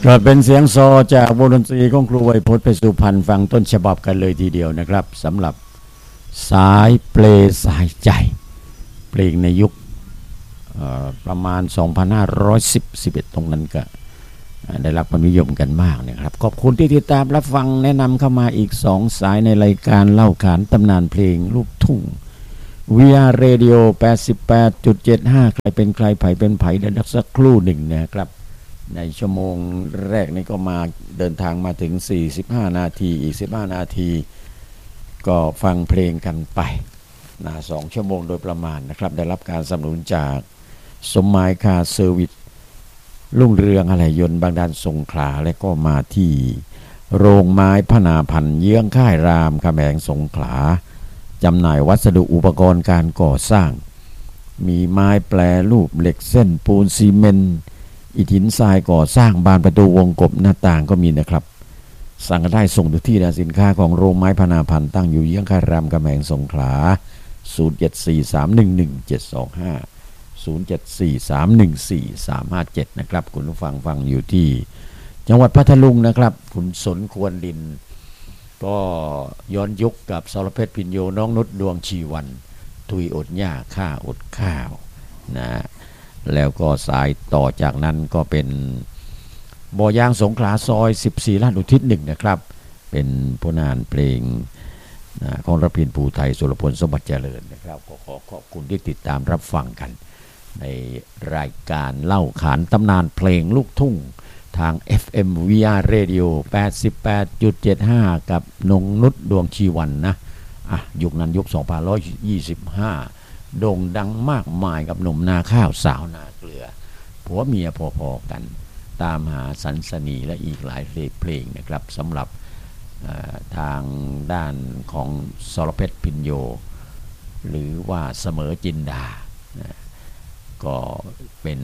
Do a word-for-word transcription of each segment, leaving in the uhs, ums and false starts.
ก็เป็นเสียงซอจากวงดนตรีของครูไวยพจน์เพชรสุพรรณฟังต้นฉบับกันเลยทีเดียวนะครับสำหรับสายเปลสายใจเพลงในยุคประมาณ สองพันห้าร้อยสิบ สิบเอ็ด ตรงนั้นก็ได้รับความนิยมกันมากนะครับขอบคุณที่ติดตามรับฟังแนะนำเข้ามาอีกสองสายในรายการเล่าขานตำนานเพลงลูกทุ่ง วี อาร์ Radio แปดสิบแปดจุดเจ็ดห้า ใครเป็นใครไผเป็นไผเดี๋ยวสักครู่หนึ่งนะครับในชั่วโมงแรกนี้ก็มาเดินทางมาถึงสี่สิบห้านาทีอีกสิบห้านาทีก็ฟังเพลงกันไปนะสองชั่วโมงโดยประมาณนะครับได้รับการสนับสนุนจากสมหมายคาร์เซอร์วิสรุ่งเรืองอะไหล่ยนต์บางดันสงขลาและก็มาที่โรงไม้พนาพันธ์เยื้องค่ายรามคำแหงสงขลาจำหน่ายวัสดุอุปกรณ์การก่อสร้างมีไม้แปรรูปเหล็กเส้นปูนซีเมนต์อิฐหินทรายก่อสร้างบานประตูวงกบหน้าต่างก็มีนะครับสั่งได้ส่งถึงที่ร้านสินค้าของโรงไม้พนาพันธ์ตั้งอยู่เยื้องค่ายรามคำแหงสงขลาศูนย์ เจ็ด สี่ สาม หนึ่ง หนึ่ง เจ็ด สอง ห้า ศูนย์ เจ็ด สี่ สาม หนึ่ง สี่ สาม ห้า เจ็ดนะครับคุณผู้ฟังฟังอยู่ที่จังหวัดพัทลุงนะครับคุณสนควรดินก็ย้อนยุคกับสรเพชรพิญโยน้องนุชดวงชีวันทุยอดหญ้าข้าอดข้าวนะแล้วก็สายต่อจากนั้นก็เป็นบ่อยางสงขลาซอยสิบสี่ลาดอุทิศหนึ่งนะครับเป็นผลงานเพลงนะของระพินภูไทยสุรพลสมบัติเจริญนะครับก็ขอขอบคุณที่ติดตามรับฟังกันในรายการเล่าขานตำนานเพลงลูกทุ่งทาง เอฟ เอ็ม วี อาร์ Radio แปดสิบแปดจุดเจ็ดห้า กับนงนุชดวงชีวันนะอ่ะยุคนั้นยุคสองพันห้าร้อยยี่สิบห้าโด่งดังมากมายกับหนุ่มนาข้าวสาวนาเกลือผัวเมียพอๆกันตามหาสันสนีและอีกหลายเพลงนะครับสำหรับทางด้านของสรเพชรพิญโยหรือว่าเสมอจินดาก็เป็น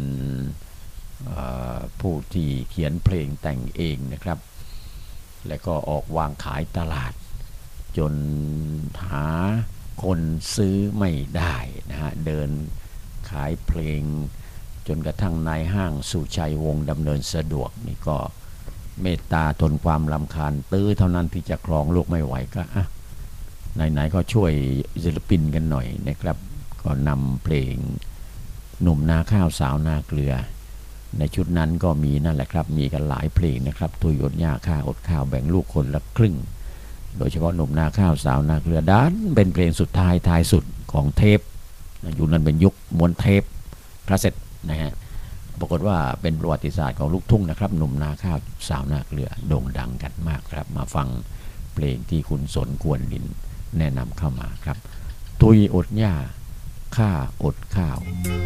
ผู้ที่เขียนเพลงแต่งเองนะครับและก็ออกวางขายตลาดจนหาคนซื้อไม่ได้นะฮะเดินขายเพลงจนกระทั่งนายห้างสุชัยวงศ์ดำเนินสะดวกนี่ก็เมตตาทนความรำคาญตื้อเท่านั้นที่จะครองลูกไม่ไหวก็อ่ะไหนๆก็ช่วยศิลปินกันหน่อยนะครับก็นำเพลงหนุ่มนาข้าวสาวนาเกลือในชุดนั้นก็มีนั่นแหละครับมีกันหลายเพลงนะครับทุยอดหญ้าข้าอดข้าวแบ่งลูกคนละครึ่งโดยเฉพาะหนุ่มนาข้าวสาวนาเกลือด้านเป็นเพลงสุดท้ายท้ายสุดของเทปอยู่นั้นเป็นยุคม้วนเทปคาสเซ็ตนะฮะปรากฏว่าเป็นประวัติศาสตร์ของลูกทุ่งนะครับหนุ่มนาข้าวสาวนาเกลือโด่งดังกันมากครับมาฟังเพลงที่คุณสนควรดินแนะนำเข้ามาครับทุยอดหญ้าข้าอดข้าว